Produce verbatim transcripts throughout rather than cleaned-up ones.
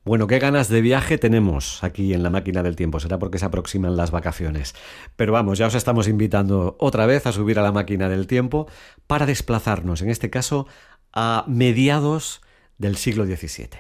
Bueno, qué ganas de viaje tenemos aquí en la máquina del tiempo. Será porque se aproximan las vacaciones. Pero vamos, ya os estamos invitando otra vez a subir a la máquina del tiempo para desplazarnos, en este caso, a mediados del siglo diecisiete.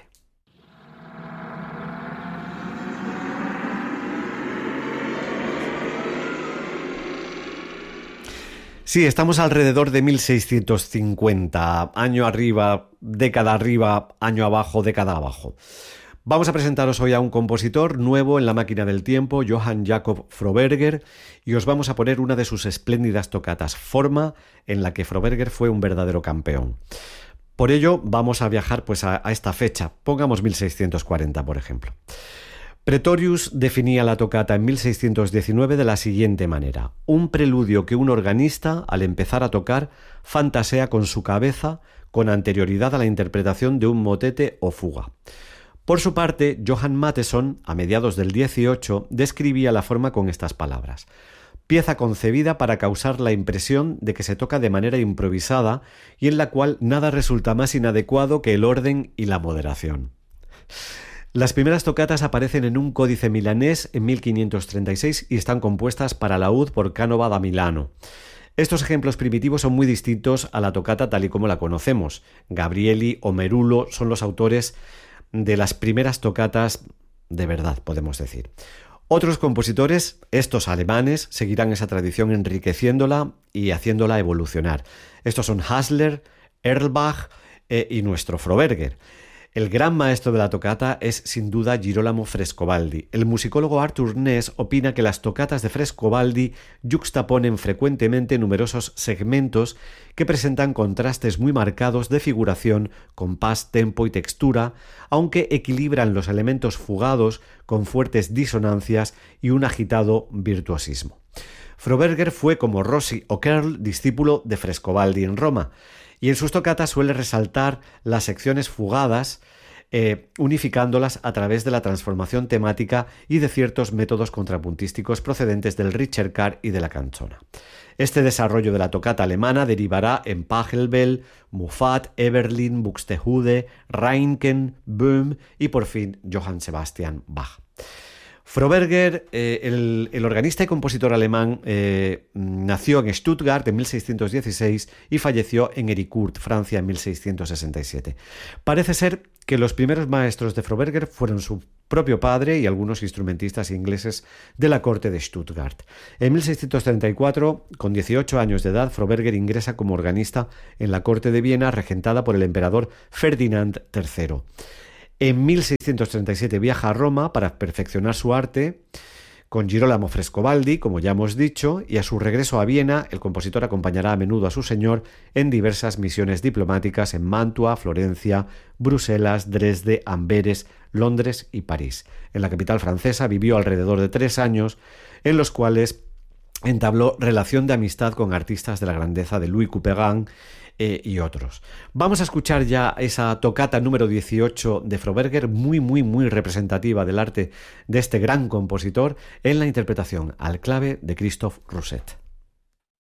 Sí, estamos alrededor de mil seiscientos cincuenta, año arriba, década arriba, año abajo, década abajo. Vamos a presentaros hoy a un compositor nuevo en la máquina del tiempo, Johann Jakob Froberger, y os vamos a poner una de sus espléndidas tocatas, forma en la que Froberger fue un verdadero campeón. Por ello, vamos a viajar pues, a, a esta fecha, pongamos mil seiscientos cuarenta, por ejemplo. Pretorius definía la tocata en mil seiscientos diecinueve de la siguiente manera: un preludio que un organista, al empezar a tocar, fantasea con su cabeza con anterioridad a la interpretación de un motete o fuga. Por su parte, Johann Mattheson, a mediados del dieciocho, describía la forma con estas palabras: pieza concebida para causar la impresión de que se toca de manera improvisada y en la cual nada resulta más inadecuado que el orden y la moderación. Las primeras tocatas aparecen en un códice milanés en mil quinientos treinta y seis y están compuestas para laúd por Canova da Milano. Estos ejemplos primitivos son muy distintos a la tocata tal y como la conocemos. Gabrieli o Merulo son los autores de las primeras tocatas de verdad, podemos decir. Otros compositores, estos alemanes, seguirán esa tradición enriqueciéndola y haciéndola evolucionar. Estos son Hasler, Erlbach eh, y nuestro Froberger. El gran maestro de la tocata es sin duda Girolamo Frescobaldi. El musicólogo Arthur Ness opina que las tocatas de Frescobaldi yuxtaponen frecuentemente numerosos segmentos que presentan contrastes muy marcados de figuración, compás, tempo y textura, aunque equilibran los elementos fugados con fuertes disonancias y un agitado virtuosismo. Froberger fue, como Rossi o Kerl, discípulo de Frescobaldi en Roma, y en sus tocatas suele resaltar las secciones fugadas, eh, unificándolas a través de la transformación temática y de ciertos métodos contrapuntísticos procedentes del Ricercar y de la canzona. Este desarrollo de la tocata alemana derivará en Pachelbel, Muffat, Eberlin, Buxtehude, Reinken, Böhm y por fin Johann Sebastian Bach. Froberger, eh, el, el organista y compositor alemán, eh, nació en Stuttgart en mil seiscientos dieciséis y falleció en Héricourt, Francia, en mil seiscientos sesenta y siete. Parece ser que los primeros maestros de Froberger fueron su propio padre y algunos instrumentistas ingleses de la corte de Stuttgart. En mil seiscientos treinta y cuatro, con dieciocho años de edad, Froberger ingresa como organista en la corte de Viena, regentada por el emperador Ferdinand tercero. En mil seiscientos treinta y siete viaja a Roma para perfeccionar su arte con Girolamo Frescobaldi, como ya hemos dicho, y a su regreso a Viena, el compositor acompañará a menudo a su señor en diversas misiones diplomáticas en Mantua, Florencia, Bruselas, Dresde, Amberes, Londres y París. En la capital francesa vivió alrededor de tres años, en los cuales entabló relación de amistad con artistas de la grandeza de Louis Couperin eh, y otros. Vamos a escuchar ya esa tocata número dieciocho de Froberger, muy, muy, muy representativa del arte de este gran compositor, en la interpretación al clave de Christoph Rousset.